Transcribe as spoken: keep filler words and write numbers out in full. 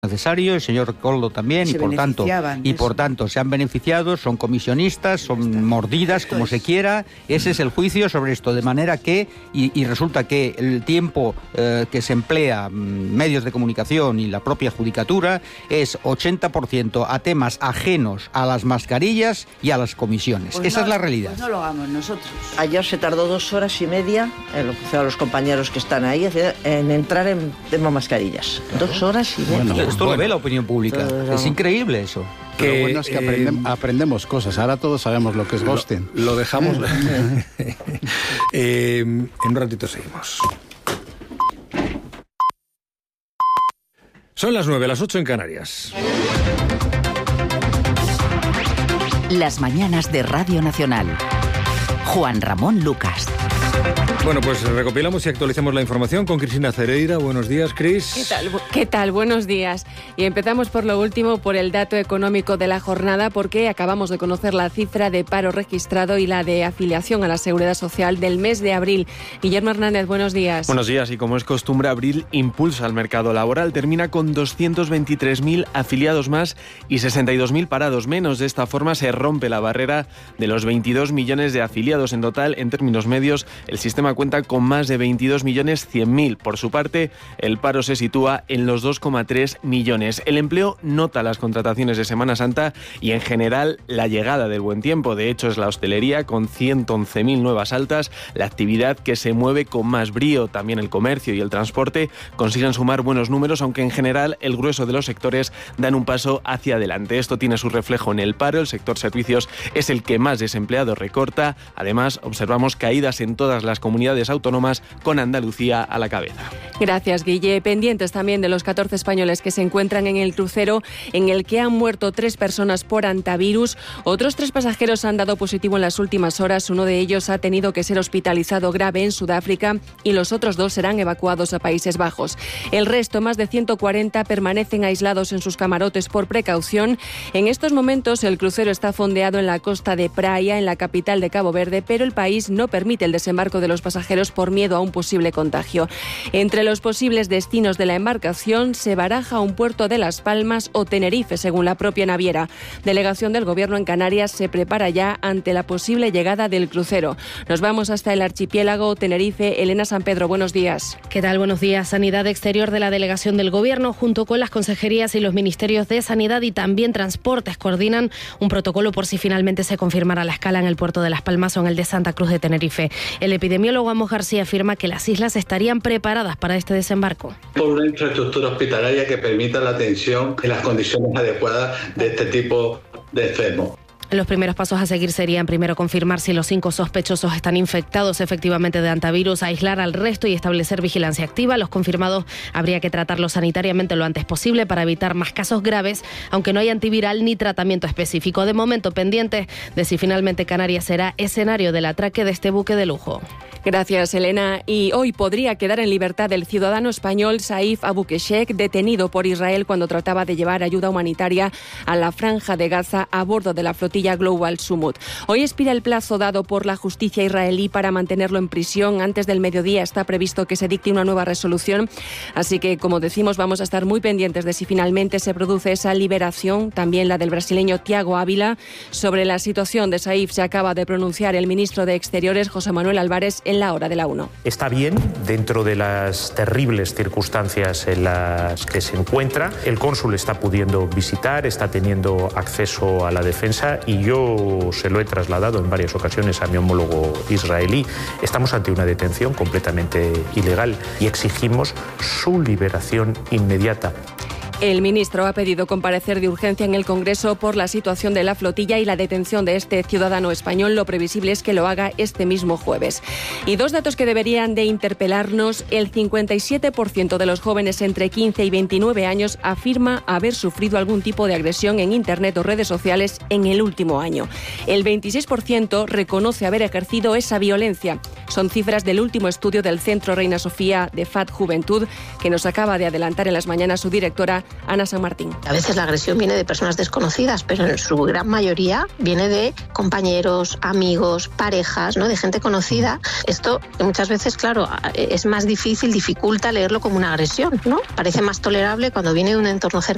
necesario, el señor Coldo también, y por tanto y por tanto se han beneficiado, son comisionistas, son mordidas, como se quiera. Ese es el juicio sobre esto, de manera que, y, y resulta que el tiempo eh, que se emplea medios de comunicación y la propia judicatura es ochenta por ciento a temas ajenos a las mascarillas y a las comisiones. Pues Esa no, es la realidad. Pues no lo hagamos nosotros. Ayer se tardó dos horas y media, en lo que a los compañeros que están ahí, en entrar en tema mascarillas. Dos horas y media. Bueno, esto bueno. lo ve la opinión pública. Pero... Es increíble eso. Que, lo bueno es que aprendem, eh, aprendemos cosas. Ahora todos sabemos lo que es ghosting. Lo, lo dejamos. eh, en un ratito seguimos. Son las nueve, las ocho en Canarias. Las mañanas de Radio Nacional. Juan Ramón Lucas. Bueno, pues recopilamos y actualizamos la información con Cristina Cereira. Buenos días, Cris. ¿Qué tal? ¿Qué tal? Buenos días. Y empezamos por lo último, por el dato económico de la jornada, porque acabamos de conocer la cifra de paro registrado y la de afiliación a la Seguridad Social del mes de abril. Guillermo Hernández, buenos días. Buenos días. Y como es costumbre, abril impulsa al mercado laboral. Termina con doscientos veintitrés mil afiliados más y sesenta y dos mil parados menos. De esta forma se rompe la barrera de los veintidós millones de afiliados en total. En términos medios, el sistema cuenta con más de veintidós millones cien mil. Por su parte, el paro se sitúa en los dos coma tres millones. El empleo nota las contrataciones de Semana Santa y en general la llegada del buen tiempo. De hecho, es la hostelería con ciento once mil nuevas altas, la actividad que se mueve con más brío. También el comercio y el transporte consiguen sumar buenos números, aunque en general el grueso de los sectores dan un paso hacia adelante. Esto tiene su reflejo en el paro. El sector servicios es el que más desempleados recorta. Además, observamos caídas en todas las comunidades autónomas, con Andalucía a la cabeza. Gracias, Guille. Pendientes también de los catorce españoles que se encuentran en el crucero en el que han muerto tres personas por hantavirus. Otros tres pasajeros han dado positivo en las últimas horas. Uno de ellos ha tenido que ser hospitalizado grave en Sudáfrica y los otros dos serán evacuados a Países Bajos. El resto, más de ciento cuarenta, permanecen aislados en sus camarotes por precaución. En estos momentos el crucero está fondeado en la costa de Praia, en la capital de Cabo Verde, pero el país no permite el desembarco de los pasajeros por miedo a un posible contagio. Entre los posibles destinos de la embarcación se baraja un puerto de Las Palmas o Tenerife, según la propia naviera. Delegación del Gobierno en Canarias se prepara ya ante la posible llegada del crucero. Nos vamos hasta el archipiélago Tenerife. Elena San Pedro, buenos días. ¿Qué tal? Buenos días. Sanidad Exterior de la Delegación del Gobierno, junto con las consejerías y los ministerios de Sanidad y también Transportes, coordinan un protocolo por si finalmente se confirmara la escala en el puerto de Las Palmas o en el de Santa Cruz de Tenerife. El epidemiólogo Amos García afirma que las islas estarían preparadas para este desembarco. Por una infraestructura hospitalaria que permita la atención en las condiciones adecuadas de este tipo de enfermos. Los primeros pasos a seguir serían primero confirmar si los cinco sospechosos están infectados efectivamente de hantavirus, aislar al resto y establecer vigilancia activa. Los confirmados habría que tratarlos sanitariamente lo antes posible para evitar más casos graves, aunque no hay antiviral ni tratamiento específico. De momento, pendientes de si finalmente Canarias será escenario del atraque de este buque de lujo. Gracias, Elena. Y hoy podría quedar en libertad el ciudadano español Saif Abukeshek, detenido por Israel cuando trataba de llevar ayuda humanitaria a la Franja de Gaza a bordo de la flotilla Global Sumut. Hoy expira el plazo dado por la justicia israelí para mantenerlo en prisión. Antes del mediodía está previsto que se dicte una nueva resolución. Así que, como decimos, vamos a estar muy pendientes de si finalmente se produce esa liberación. También la del brasileño Thiago Ávila. Sobre la situación de Saif se acaba de pronunciar el ministro de Exteriores, José Manuel Álvarez, en la hora de la una. Está bien dentro de las terribles circunstancias en las que se encuentra. El cónsul está pudiendo visitar, está teniendo acceso a la defensa y yo se lo he trasladado en varias ocasiones a mi homólogo israelí. Estamos ante una detención completamente ilegal y exigimos su liberación inmediata. El ministro ha pedido comparecer de urgencia en el Congreso por la situación de la flotilla y la detención de este ciudadano español. Lo previsible es que lo haga este mismo jueves. Y dos datos que deberían de interpelarnos. El cincuenta y siete por ciento de los jóvenes entre quince y veintinueve años afirma haber sufrido algún tipo de agresión en Internet o redes sociales en el último año. El veintiséis por ciento reconoce haber ejercido esa violencia. Son cifras del último estudio del Centro Reina Sofía de F A D Juventud, que nos acaba de adelantar en las mañanas su directora, Ana San Martín. A veces la agresión viene de personas desconocidas, pero en su gran mayoría viene de compañeros, amigos, parejas, ¿no? De gente conocida. Esto muchas veces, claro, es más difícil, dificulta leerlo como una agresión, ¿no? Parece más tolerable cuando viene de un entorno cercano.